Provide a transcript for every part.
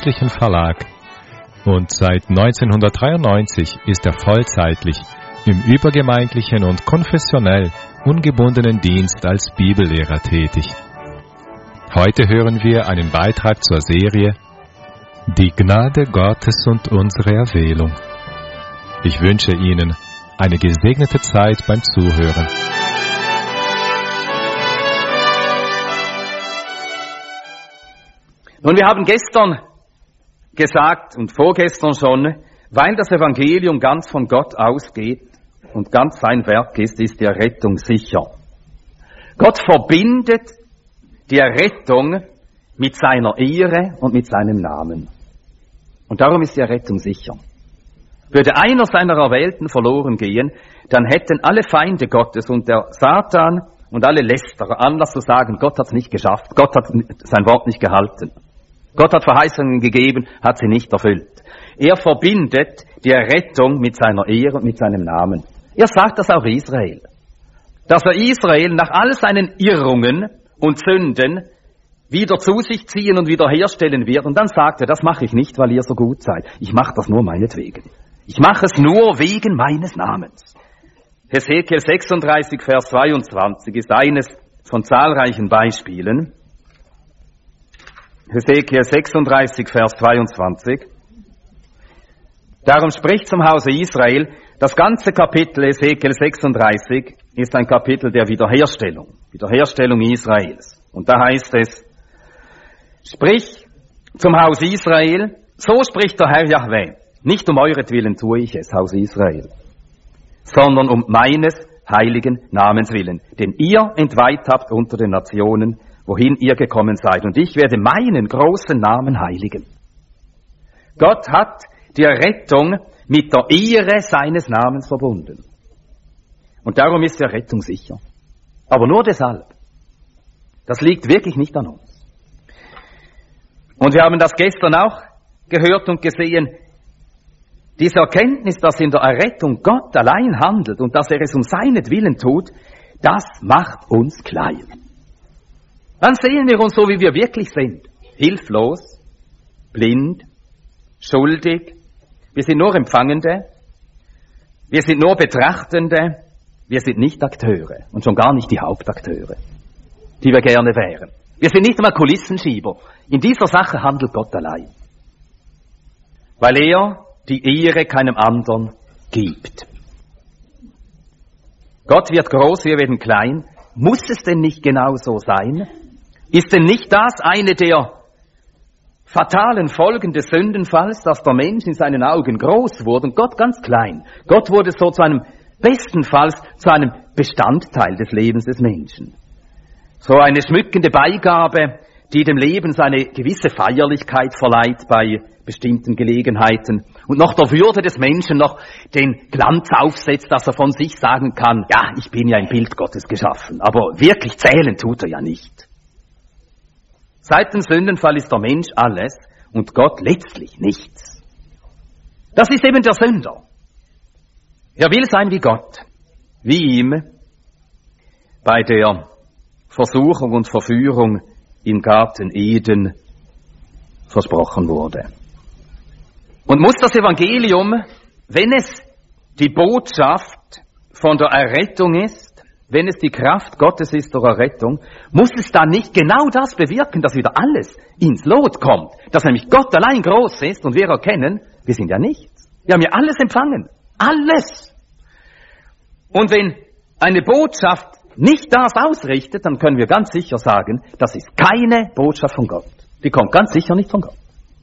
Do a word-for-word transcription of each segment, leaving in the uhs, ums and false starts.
Geistlichen Verlag und seit neunzehnhundertdreiundneunzig ist er vollzeitlich im übergemeindlichen und konfessionell ungebundenen Dienst als Bibellehrer tätig. Heute hören wir einen Beitrag zur Serie Die Gnade Gottes und unsere Erwählung. Ich wünsche Ihnen eine gesegnete Zeit beim Zuhören. Nun, wir haben gestern gesagt und vorgestern schon, weil das Evangelium ganz von Gott ausgeht und ganz sein Werk ist, ist die Errettung sicher. Gott verbindet die Errettung mit seiner Ehre und mit seinem Namen. Und darum ist die Errettung sicher. Würde einer seiner Erwählten verloren gehen, dann hätten alle Feinde Gottes und der Satan und alle Lästerer Anlass zu sagen, Gott hat es nicht geschafft, Gott hat sein Wort nicht gehalten. Gott hat Verheißungen gegeben, hat sie nicht erfüllt. Er verbindet die Errettung mit seiner Ehre und mit seinem Namen. Er sagt das auch Israel. Dass er Israel nach all seinen Irrungen und Sünden wieder zu sich ziehen und wiederherstellen wird. Und dann sagt er, das mache ich nicht, weil ihr so gut seid. Ich mache das nur meinetwegen. Ich mache es nur wegen meines Namens. Hesekiel sechsunddreißig, Vers zweiundzwanzig ist eines von zahlreichen Beispielen. Hesekiel sechsunddreißig, Vers zweiundzwanzig. Darum spricht zum Hause Israel, das ganze Kapitel Hesekiel sechsunddreißig ist ein Kapitel der Wiederherstellung, Wiederherstellung Israels. Und da heißt es, sprich zum Haus Israel, so spricht der Herr Jahwe, nicht um euretwillen tue ich es, Haus Israel, sondern um meines heiligen Namens willen, den ihr entweiht habt unter den Nationen, wohin ihr gekommen seid. Und ich werde meinen großen Namen heiligen. Gott hat die Errettung mit der Ehre seines Namens verbunden. Und darum ist die Errettung sicher. Aber nur deshalb. Das liegt wirklich nicht an uns. Und wir haben das gestern auch gehört und gesehen. Diese Erkenntnis, dass in der Errettung Gott allein handelt und dass er es um seinetwillen tut, das macht uns klein. Dann sehen wir uns so, wie wir wirklich sind. Hilflos, blind, schuldig. Wir sind nur Empfangende. Wir sind nur Betrachtende. Wir sind nicht Akteure und schon gar nicht die Hauptakteure, die wir gerne wären. Wir sind nicht einmal Kulissenschieber. In dieser Sache handelt Gott allein. Weil er die Ehre keinem anderen gibt. Gott wird groß, wir werden klein. Muss es denn nicht genau so sein? Ist denn nicht das eine der fatalen Folgen des Sündenfalls, dass der Mensch in seinen Augen groß wurde und Gott ganz klein? Gott wurde so zu einem, bestenfalls zu einem Bestandteil des Lebens des Menschen. So eine schmückende Beigabe, die dem Leben seine gewisse Feierlichkeit verleiht bei bestimmten Gelegenheiten und noch der Würde des Menschen noch den Glanz aufsetzt, dass er von sich sagen kann, ja, ich bin ja im Bild Gottes geschaffen, aber wirklich zählen tut er ja nicht. Seit dem Sündenfall ist der Mensch alles und Gott letztlich nichts. Das ist eben der Sünder. Er will sein wie Gott, wie ihm bei der Versuchung und Verführung im Garten Eden versprochen wurde. Und muss das Evangelium, wenn es die Botschaft von der Errettung ist, wenn es die Kraft Gottes ist der Errettung, muss es dann nicht genau das bewirken, dass wieder alles ins Lot kommt, dass nämlich Gott allein groß ist und wir erkennen, wir sind ja nichts. Wir haben ja alles empfangen. Alles. Und wenn eine Botschaft nicht das ausrichtet, dann können wir ganz sicher sagen, das ist keine Botschaft von Gott. Die kommt ganz sicher nicht von Gott.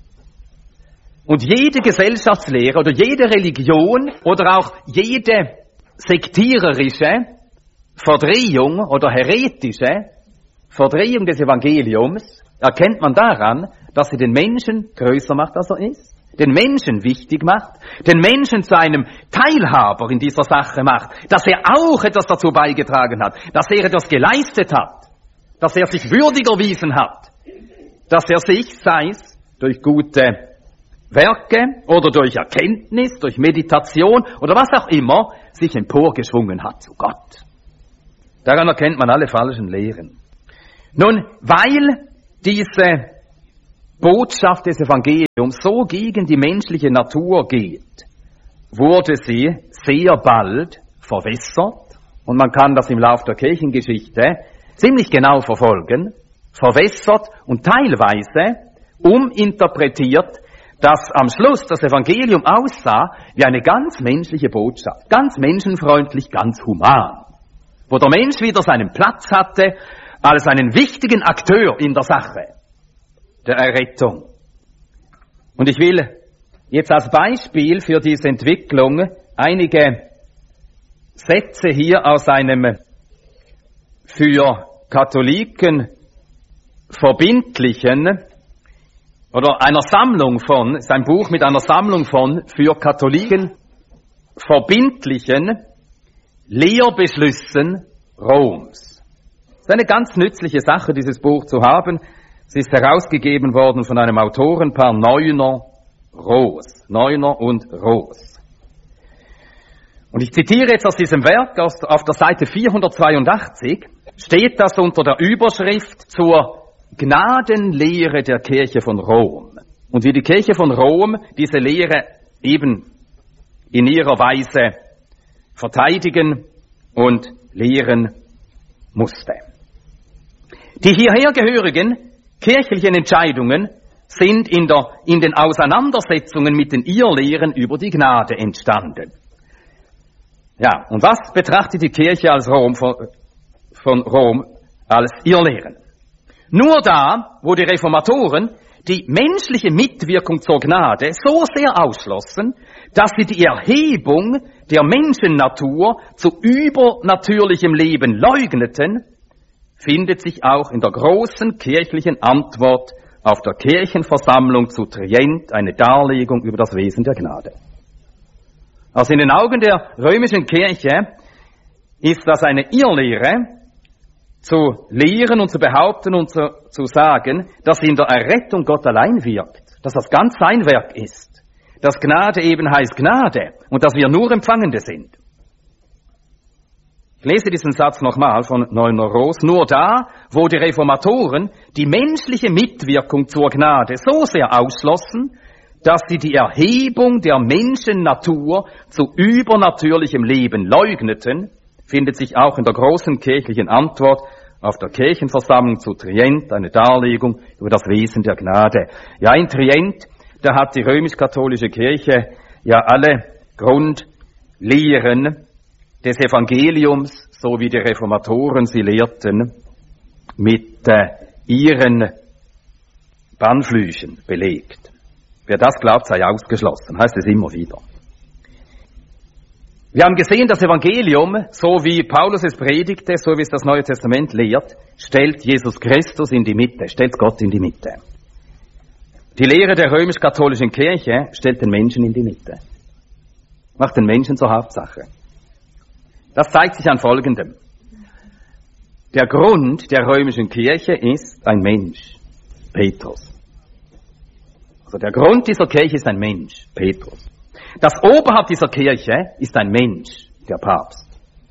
Und jede Gesellschaftslehre oder jede Religion oder auch jede sektiererische Verdrehung oder heretische Verdrehung des Evangeliums erkennt man daran, dass sie den Menschen größer macht, als er ist, den Menschen wichtig macht, den Menschen zu einem Teilhaber in dieser Sache macht, dass er auch etwas dazu beigetragen hat, dass er etwas geleistet hat, dass er sich würdig erwiesen hat, dass er sich, sei es durch gute Werke oder durch Erkenntnis, durch Meditation oder was auch immer, sich emporgeschwungen hat zu Gott. Daran erkennt man alle falschen Lehren. Nun, weil diese Botschaft des Evangeliums so gegen die menschliche Natur geht, wurde sie sehr bald verwässert. Und man kann das im Lauf der Kirchengeschichte ziemlich genau verfolgen. Verwässert und teilweise uminterpretiert, dass am Schluss das Evangelium aussah wie eine ganz menschliche Botschaft. Ganz menschenfreundlich, ganz human. Wo der Mensch wieder seinen Platz hatte als einen wichtigen Akteur in der Sache der Errettung. Und ich will jetzt als Beispiel für diese Entwicklung einige Sätze hier aus einem für Katholiken verbindlichen oder einer Sammlung von, ist ein Buch mit einer Sammlung von für Katholiken verbindlichen Lehrbeschlüssen Roms. Es ist eine ganz nützliche Sache, dieses Buch zu haben. Es ist herausgegeben worden von einem Autorenpaar Neuner Roos. Neuner und Roos. Und ich zitiere jetzt aus diesem Werk, aus, auf der Seite vierhundertzweiundachtzig, steht das unter der Überschrift zur Gnadenlehre der Kirche von Rom. Und wie die Kirche von Rom diese Lehre eben in ihrer Weise verteidigen und lehren musste. Die hierher gehörigen kirchlichen Entscheidungen sind in, der, in den Auseinandersetzungen mit den Irrlehren über die Gnade entstanden. Ja, und was betrachtet die Kirche als Rom von, von Rom als Irrlehren? Nur da, wo die Reformatoren die menschliche Mitwirkung zur Gnade so sehr ausschlossen, dass sie die Erhebung der Menschennatur zu übernatürlichem Leben leugneten, findet sich auch in der großen kirchlichen Antwort auf der Kirchenversammlung zu Trient eine Darlegung über das Wesen der Gnade. Also in den Augen der römischen Kirche ist das eine Irrlehre, zu lehren und zu behaupten und zu, zu sagen, dass in der Errettung Gott allein wirkt, dass das ganz sein Werk ist, dass Gnade eben heißt Gnade und dass wir nur Empfangende sind. Ich lese diesen Satz nochmal von Neuner Roos. Nur da, wo die Reformatoren die menschliche Mitwirkung zur Gnade so sehr ausschlossen, dass sie die Erhebung der Menschennatur zu übernatürlichem Leben leugneten, findet sich auch in der großen kirchlichen Antwort auf der Kirchenversammlung zu Trient eine Darlegung über das Wesen der Gnade. Ja, in Trient, da hat die römisch-katholische Kirche ja alle Grundlehren des Evangeliums, so wie die Reformatoren sie lehrten, mit äh, ihren Bannflüchen belegt. Wer das glaubt, sei ausgeschlossen, heißt es immer wieder. Wir haben gesehen, das Evangelium, so wie Paulus es predigte, so wie es das Neue Testament lehrt, stellt Jesus Christus in die Mitte, stellt Gott in die Mitte. Die Lehre der römisch-katholischen Kirche stellt den Menschen in die Mitte, macht den Menschen zur Hauptsache. Das zeigt sich an Folgendem. Der Grund der römischen Kirche ist ein Mensch, Petrus. Also der Grund dieser Kirche ist ein Mensch, Petrus. Das Oberhaupt dieser Kirche ist ein Mensch, der Papst.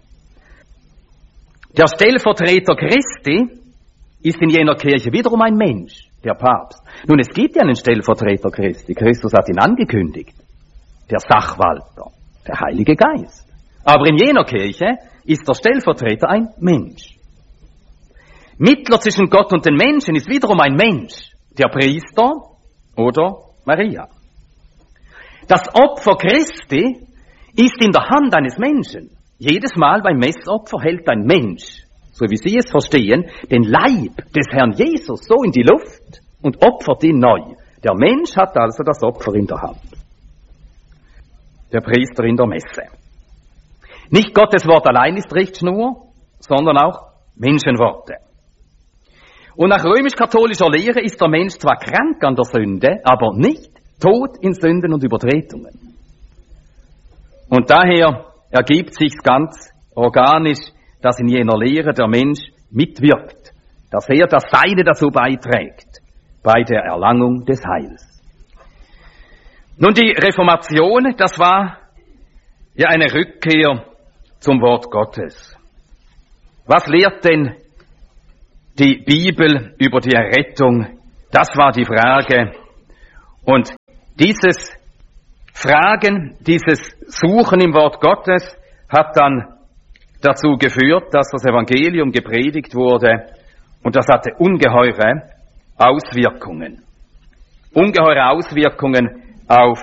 Der Stellvertreter Christi ist in jener Kirche wiederum ein Mensch, der Papst. Nun, es gibt ja einen Stellvertreter Christi. Christus hat ihn angekündigt. Der Sachwalter, der Heilige Geist. Aber in jener Kirche ist der Stellvertreter ein Mensch. Mittler zwischen Gott und den Menschen ist wiederum ein Mensch, der Priester oder Maria. Das Opfer Christi ist in der Hand eines Menschen. Jedes Mal beim Messopfer hält ein Mensch, so wie Sie es verstehen, den Leib des Herrn Jesus so in die Luft und opfert ihn neu. Der Mensch hat also das Opfer in der Hand. Der Priester in der Messe. Nicht Gottes Wort allein ist Richtschnur, sondern auch Menschenworte. Und nach römisch-katholischer Lehre ist der Mensch zwar krank an der Sünde, aber nicht tot in Sünden und Übertretungen. Und daher ergibt sich ganz organisch, dass in jener Lehre der Mensch mitwirkt, dass er das Seine dazu beiträgt, bei der Erlangung des Heils. Nun, die Reformation, das war ja eine Rückkehr zum Wort Gottes. Was lehrt denn die Bibel über die Errettung Das war die Frage. Und dieses Fragen, dieses Suchen im Wort Gottes hat dann dazu geführt, dass das Evangelium gepredigt wurde, und das hatte ungeheure Auswirkungen. Ungeheure Auswirkungen auf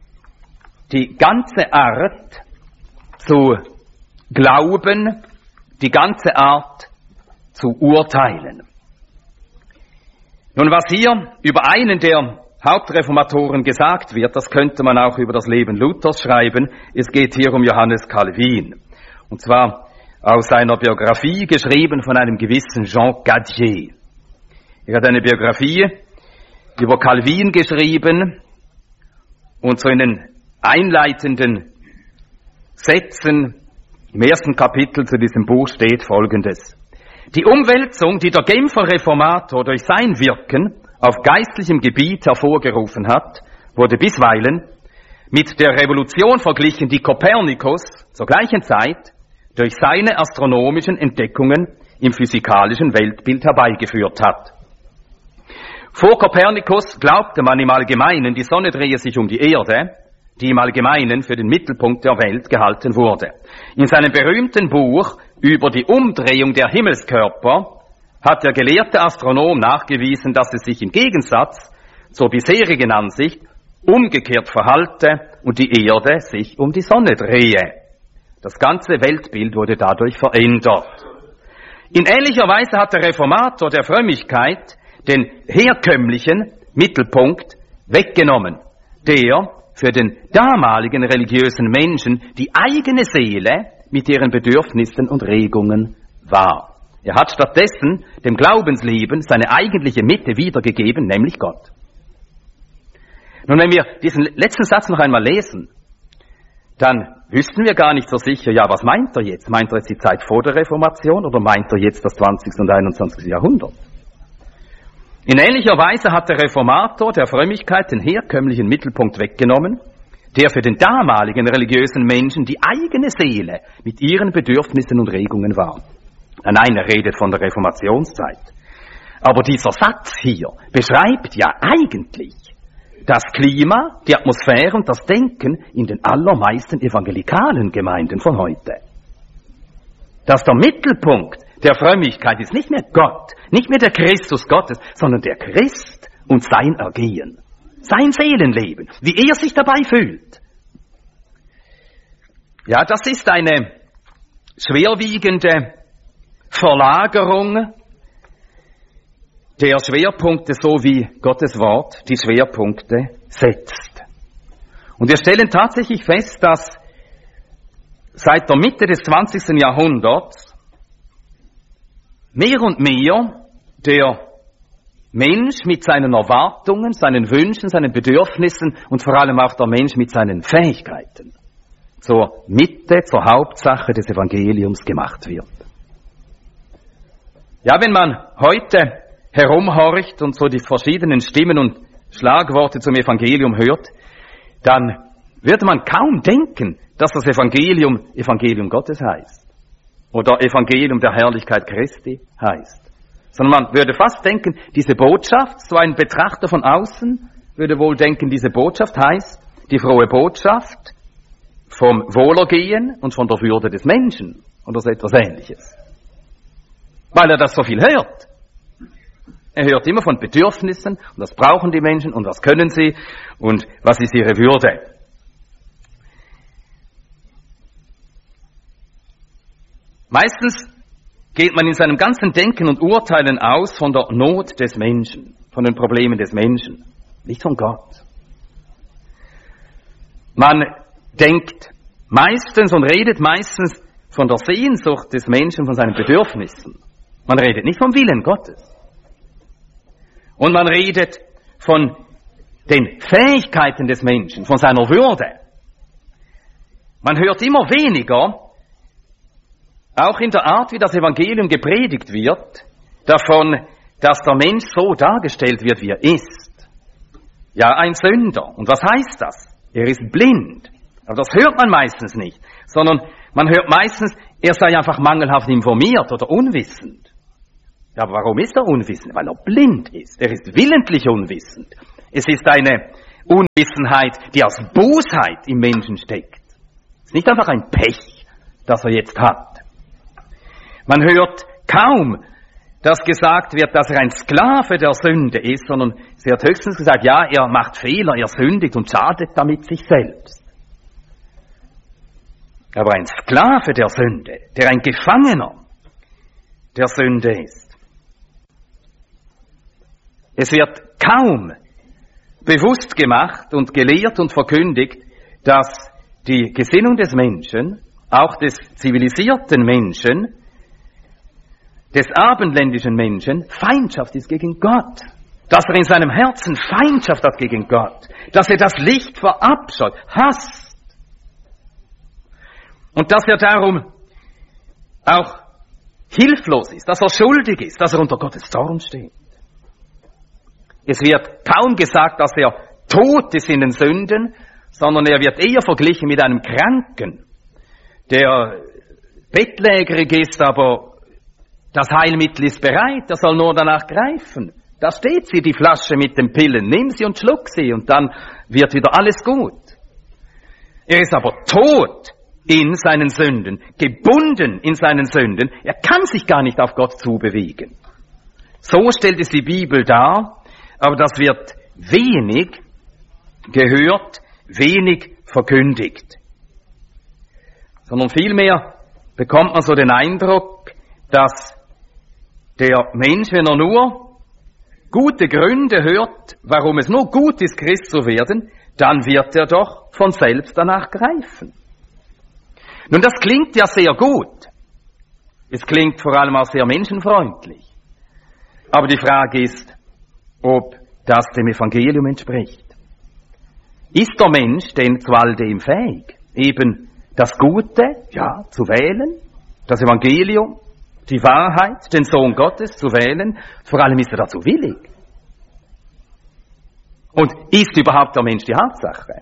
die ganze Art zu glauben, die ganze Art zu urteilen. Nun, was hier über einen der Hauptreformatoren gesagt wird, das könnte man auch über das Leben Luthers schreiben. Es geht hier um Johannes Calvin. Und zwar aus seiner Biografie, geschrieben von einem gewissen Jean Cadier. Er hat eine Biografie über Calvin geschrieben, und so in den einleitenden Sätzen im ersten Kapitel zu diesem Buch steht Folgendes: Die Umwälzung, die der Genfer Reformator durch sein Wirken auf geistlichem Gebiet hervorgerufen hat, wurde bisweilen mit der Revolution verglichen, die Kopernikus zur gleichen Zeit durch seine astronomischen Entdeckungen im physikalischen Weltbild herbeigeführt hat. Vor Kopernikus glaubte man im Allgemeinen, die Sonne drehe sich um die Erde, die im Allgemeinen für den Mittelpunkt der Welt gehalten wurde. In seinem berühmten Buch über die Umdrehung der Himmelskörper hat der gelehrte Astronom nachgewiesen, dass es sich im Gegensatz zur bisherigen Ansicht umgekehrt verhalte und die Erde sich um die Sonne drehe. Das ganze Weltbild wurde dadurch verändert. In ähnlicher Weise hat der Reformator der Frömmigkeit den herkömmlichen Mittelpunkt weggenommen, der für den damaligen religiösen Menschen die eigene Seele mit ihren Bedürfnissen und Regungen war. Er hat stattdessen dem Glaubensleben seine eigentliche Mitte wiedergegeben, nämlich Gott. Nun, wenn wir diesen letzten Satz noch einmal lesen, dann wüssten wir gar nicht so sicher, ja, was meint er jetzt? Meint er jetzt die Zeit vor der Reformation oder meint er jetzt das zwanzigste und einundzwanzigste Jahrhundert? In ähnlicher Weise hat der Reformator der Frömmigkeit den herkömmlichen Mittelpunkt weggenommen, der für den damaligen religiösen Menschen die eigene Seele mit ihren Bedürfnissen und Regungen war. Nein, er redet von der Reformationszeit. Aber dieser Satz hier beschreibt ja eigentlich das Klima, die Atmosphäre und das Denken in den allermeisten evangelikalen Gemeinden von heute. Dass der Mittelpunkt der Frömmigkeit ist nicht mehr Gott, nicht mehr der Christus Gottes, sondern der Christ und sein Ergehen, sein Seelenleben, wie er sich dabei fühlt. Ja, das ist eine schwerwiegende Verlagerung der Schwerpunkte, so wie Gottes Wort die Schwerpunkte setzt. Und wir stellen tatsächlich fest, dass seit der Mitte des zwanzigsten Jahrhunderts mehr und mehr der Mensch mit seinen Erwartungen, seinen Wünschen, seinen Bedürfnissen und vor allem auch der Mensch mit seinen Fähigkeiten zur Mitte, zur Hauptsache des Evangeliums gemacht wird. Ja, wenn man heute herumhorcht und so die verschiedenen Stimmen und Schlagworte zum Evangelium hört, dann würde man kaum denken, dass das Evangelium Evangelium Gottes heißt oder Evangelium der Herrlichkeit Christi heißt. Sondern man würde fast denken, diese Botschaft, so ein Betrachter von außen würde wohl denken, diese Botschaft heißt die frohe Botschaft vom Wohlergehen und von der Würde des Menschen oder so etwas Ähnliches. Weil er das so viel hört. Er hört immer von Bedürfnissen und was brauchen die Menschen und was können sie und was ist ihre Würde. Meistens geht man in seinem ganzen Denken und Urteilen aus von der Not des Menschen, von den Problemen des Menschen, nicht von Gott. Man denkt meistens und redet meistens von der Sehnsucht des Menschen, von seinen Bedürfnissen. Man redet nicht vom Willen Gottes. Und man redet von den Fähigkeiten des Menschen, von seiner Würde. Man hört immer weniger, auch in der Art, wie das Evangelium gepredigt wird, davon, dass der Mensch so dargestellt wird, wie er ist. Ja, ein Sünder. Und was heißt das? Er ist blind. Aber das hört man meistens nicht, sondern man hört meistens, er sei einfach mangelhaft informiert oder unwissend. Ja, aber warum ist er unwissend? Weil er blind ist. Er ist willentlich unwissend. Es ist eine Unwissenheit, die aus Bosheit im Menschen steckt. Es ist nicht einfach ein Pech, das er jetzt hat. Man hört kaum, dass gesagt wird, dass er ein Sklave der Sünde ist, sondern es wird höchstens gesagt, ja, er macht Fehler, er sündigt und schadet damit sich selbst. Aber ein Sklave der Sünde, der ein Gefangener der Sünde ist. Es wird kaum bewusst gemacht und gelehrt und verkündigt, dass die Gesinnung des Menschen, auch des zivilisierten Menschen, des abendländischen Menschen, Feindschaft ist gegen Gott. Dass er in seinem Herzen Feindschaft hat gegen Gott. Dass er das Licht verabscheut, hasst. Und dass er darum auch hilflos ist, dass er schuldig ist, dass er unter Gottes Zorn steht. Es wird kaum gesagt, dass er tot ist in den Sünden, sondern er wird eher verglichen mit einem Kranken, der bettlägerig ist, aber das Heilmittel ist bereit, er soll nur danach greifen. Da steht sie, die Flasche mit den Pillen, nimm sie und schluck sie und dann wird wieder alles gut. Er ist aber tot in seinen Sünden, gebunden in seinen Sünden, er kann sich gar nicht auf Gott zubewegen. So stellt es die Bibel dar, aber das wird wenig gehört, wenig verkündigt. Sondern vielmehr bekommt man so den Eindruck, dass der Mensch, wenn er nur gute Gründe hört, warum es nur gut ist, Christ zu werden, dann wird er doch von selbst danach greifen. Nun, das klingt ja sehr gut. Es klingt vor allem auch sehr menschenfreundlich. Aber die Frage ist, ob das dem Evangelium entspricht. Ist der Mensch denn zu all dem fähig, eben das Gute, ja, zu wählen, das Evangelium, die Wahrheit, den Sohn Gottes zu wählen? Vor allem ist er dazu willig. Und ist überhaupt der Mensch die Hauptsache?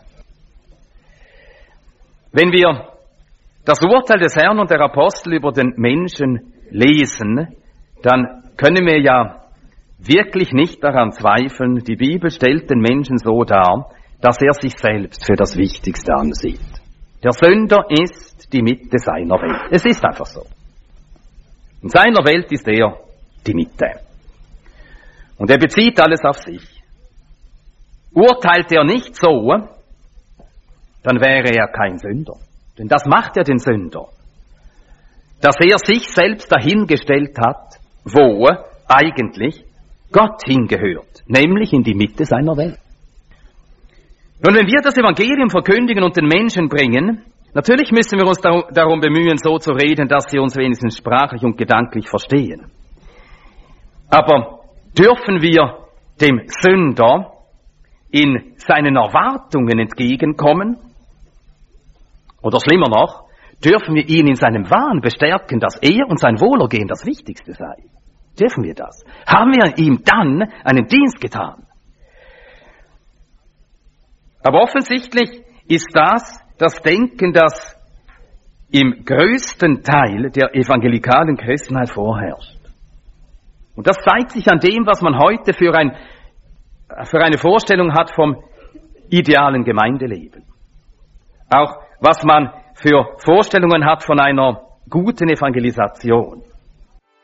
Wenn wir das Urteil des Herrn und der Apostel über den Menschen lesen, dann können wir ja wirklich nicht daran zweifeln, die Bibel stellt den Menschen so dar, dass er sich selbst für das Wichtigste ansieht. Der Sünder ist die Mitte seiner Welt. Es ist einfach so. In seiner Welt ist er die Mitte. Und er bezieht alles auf sich. Urteilt er nicht so, dann wäre er kein Sünder. Denn das macht ja den Sünder. Dass er sich selbst dahingestellt hat, wo eigentlich Gott hingehört, nämlich in die Mitte seiner Welt. Nun, wenn wir das Evangelium verkündigen und den Menschen bringen, natürlich müssen wir uns darum bemühen, so zu reden, dass sie uns wenigstens sprachlich und gedanklich verstehen. Aber dürfen wir dem Sünder in seinen Erwartungen entgegenkommen? Oder schlimmer noch, dürfen wir ihn in seinem Wahn bestärken, dass er und sein Wohlergehen das Wichtigste sei? Dürfen wir das? Haben wir ihm dann einen Dienst getan? Aber offensichtlich ist das das Denken, das im größten Teil der evangelikalen Christenheit vorherrscht. Und das zeigt sich an dem, was man heute für, ein, für eine Vorstellung hat vom idealen Gemeindeleben. Auch was man für Vorstellungen hat von einer guten Evangelisation.